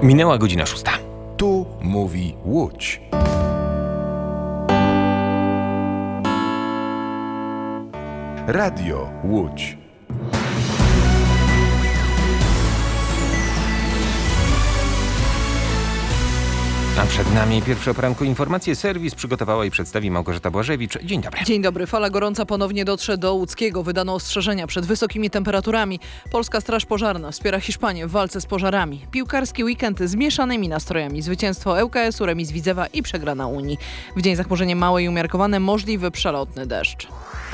Minęła godzina 6. Tu mówi Łódź. Radio Łódź. A przed nami pierwsze o poranku informacje. Serwis przygotowała i przedstawi Małgorzata Błażewicz. Dzień dobry. Dzień dobry. Fala gorąca ponownie dotrze do łódzkiego. Wydano ostrzeżenia przed wysokimi temperaturami. Polska Straż Pożarna wspiera Hiszpanię w walce z pożarami. Piłkarski weekend z mieszanymi nastrojami. Zwycięstwo ŁKS-u, remis Widzewa i przegrana Unii. W dzień zachmurzenie małe i umiarkowane, możliwy przelotny deszcz.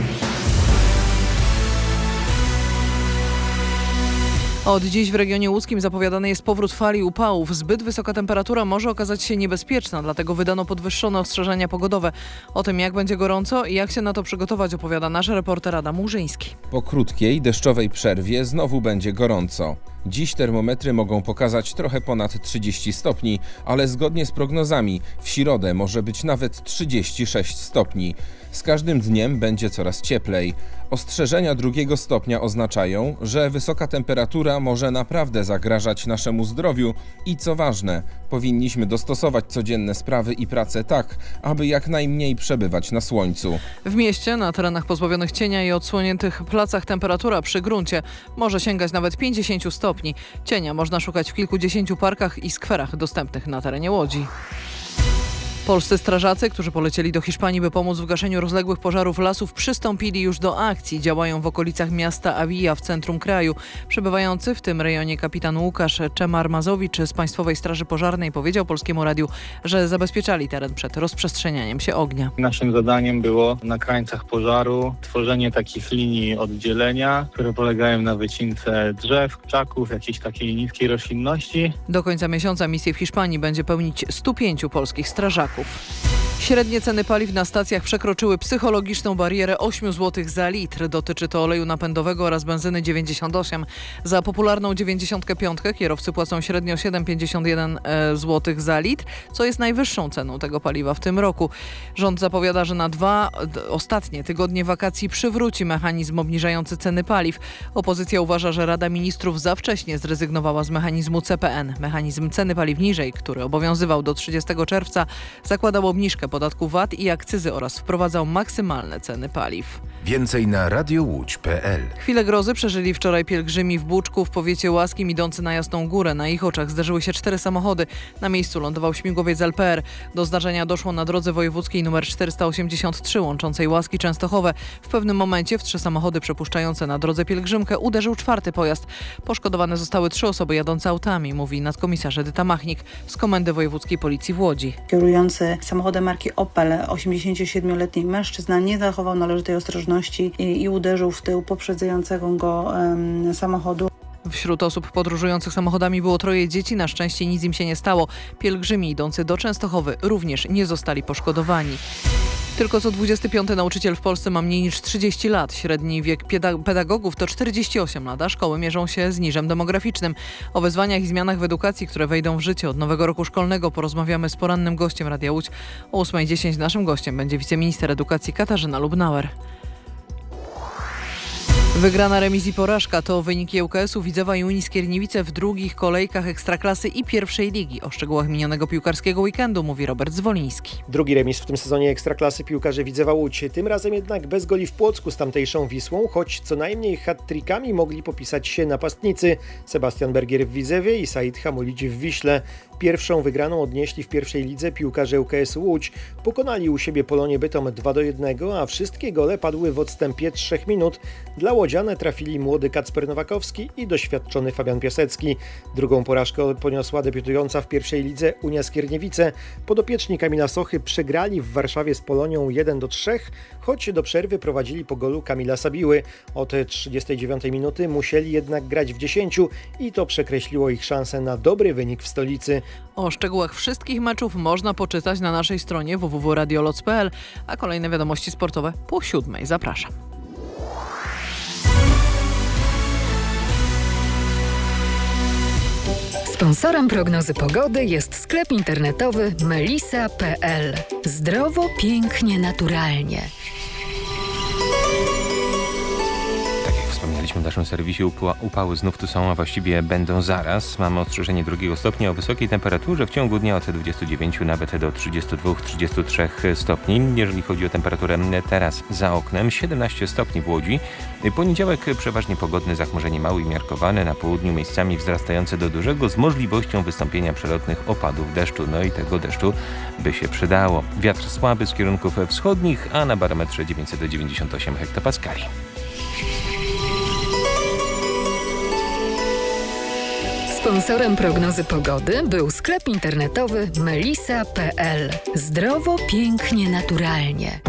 Od dziś w regionie łódzkim zapowiadany jest powrót fali upałów. Zbyt wysoka temperatura może okazać się niebezpieczna, dlatego wydano podwyższone ostrzeżenia pogodowe. O tym, jak będzie gorąco i jak się na to przygotować, opowiada nasz reporter Adam Murzyński. Po krótkiej, deszczowej przerwie znowu będzie gorąco. Dziś termometry mogą pokazać trochę ponad 30 stopni, ale zgodnie z prognozami w środę może być nawet 36 stopni. Z każdym dniem będzie coraz cieplej. Ostrzeżenia 2 stopnia oznaczają, że wysoka temperatura może naprawdę zagrażać naszemu zdrowiu i co ważne, powinniśmy dostosować codzienne sprawy i pracę tak, aby jak najmniej przebywać na słońcu. W mieście, na terenach pozbawionych cienia i odsłoniętych placach temperatura przy gruncie może sięgać nawet 50 stopni. Cienia można szukać w kilkudziesięciu parkach i skwerach dostępnych na terenie Łodzi. Polscy strażacy, którzy polecieli do Hiszpanii, by pomóc w gaszeniu rozległych pożarów lasów, przystąpili już do akcji. Działają w okolicach miasta Avia w centrum kraju. Przebywający w tym rejonie kapitan Łukasz Czemar-Mazowicz z Państwowej Straży Pożarnej powiedział Polskiemu Radiu, że zabezpieczali teren przed rozprzestrzenianiem się ognia. Naszym zadaniem było na krańcach pożaru tworzenie takich linii oddzielenia, które polegają na wycince drzew, krzaków, jakiejś takiej niskiej roślinności. Do końca miesiąca misję w Hiszpanii będzie pełnić 105 polskich strażaków. Średnie ceny paliw na stacjach przekroczyły psychologiczną barierę 8 zł za litr. Dotyczy to oleju napędowego oraz benzyny 98. Za popularną 95 kierowcy płacą średnio 7,51 zł za litr, co jest najwyższą ceną tego paliwa w tym roku. Rząd zapowiada, że na 2 ostatnie tygodnie wakacji przywróci mechanizm obniżający ceny paliw. Opozycja uważa, że Rada Ministrów za wcześnie zrezygnowała z mechanizmu CPN. Mechanizm ceny paliw niżej, który obowiązywał do 30 czerwca, zakładał obniżkę podatku VAT i akcyzy oraz wprowadzał maksymalne ceny paliw. Więcej na radiołódź.pl. Chwilę grozy przeżyli wczoraj pielgrzymi w Buczku w powiecie łaskim idący na Jasną Górę. Na ich oczach zdarzyły się 4 samochody. Na miejscu lądował śmigłowiec LPR. Do zdarzenia doszło na drodze wojewódzkiej nr 483 łączącej Łaski Częstochowe. W pewnym momencie w 3 samochody przepuszczające na drodze pielgrzymkę uderzył 4. pojazd. Poszkodowane zostały 3 osoby jadące autami, mówi nadkomisarz Edyta Machnik z Komendy Wojewódzkiej Policji w Łodzi. Kierujący samochodem marki Opel 87-letni mężczyzna nie zachował należytej ostrożności i uderzył w tył poprzedzającego go samochodu. Wśród osób podróżujących samochodami było 3 dzieci. Na szczęście nic im się nie stało. Pielgrzymi idący do Częstochowy również nie zostali poszkodowani. Tylko co 25 nauczyciel w Polsce ma mniej niż 30 lat. Średni wiek pedagogów to 48 lat, a szkoły mierzą się z niżem demograficznym. O wyzwaniach i zmianach w edukacji, które wejdą w życie od nowego roku szkolnego, porozmawiamy z porannym gościem Radia Łódź. O 8:10 naszym gościem będzie wiceminister edukacji Katarzyna Lubnauer. Wygrana, remis i porażka to wyniki ŁKS-u, Widzewa i Unii Skierniewice w drugich kolejkach Ekstraklasy i pierwszej ligi. O szczegółach minionego piłkarskiego weekendu mówi Robert Zwoliński. Drugi remis w tym sezonie Ekstraklasy piłkarze Widzewa Łódź. Tym razem jednak bez goli w Płocku z tamtejszą Wisłą, choć co najmniej hat-trickami mogli popisać się napastnicy Sebastian Bergier w Widzewie i Said Hamoulić w Wiśle. Pierwszą wygraną odnieśli w pierwszej lidze piłkarze ŁKS Łódź. Pokonali u siebie Polonię Bytom 2-1, a wszystkie gole padły w odstępie 3 minut. Dla łodziane trafili młody Kacper Nowakowski i doświadczony Fabian Piasecki. Drugą porażkę poniosła debiutująca w pierwszej lidze Unia Skierniewice. Podopieczni Kamila Sochy przegrali w Warszawie z Polonią 1-3, choć do przerwy prowadzili po golu Kamila Sabiły. Od 39 minuty musieli jednak grać w 10 i to przekreśliło ich szansę na dobry wynik w stolicy. O szczegółach wszystkich meczów można poczytać na naszej stronie www.radioloc.pl, a kolejne wiadomości sportowe po 7:00. Zapraszam. Sponsorem prognozy pogody jest sklep internetowy melisa.pl. Zdrowo, pięknie, naturalnie. w naszym serwisie upały znów tu są, a właściwie będą zaraz. Mamy ostrzeżenie 2 stopnia o wysokiej temperaturze w ciągu dnia od 29 nawet do 32-33 stopni. Jeżeli chodzi o temperaturę teraz za oknem, 17 stopni w Łodzi. Poniedziałek przeważnie pogodny, zachmurzenie małe i miarkowane, na południu miejscami wzrastające do dużego z możliwością wystąpienia przelotnych opadów deszczu. No i tego deszczu by się przydało. Wiatr słaby z kierunków wschodnich, a na barometrze 998 hektopaskali. Sponsorem prognozy pogody był sklep internetowy melisa.pl. Zdrowo, pięknie, naturalnie.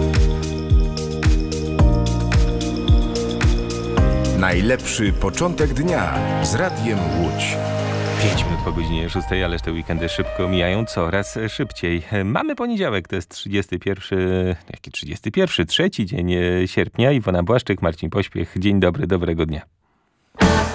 Najlepszy początek dnia z Radiem Łódź. 5 minut po godzinie 6, ależ te weekendy szybko mijają, coraz szybciej. Mamy poniedziałek, to jest 31, trzeci dzień sierpnia. Iwona Błaszczyk, Marcin Pośpiech. Dzień dobry, dobrego dnia.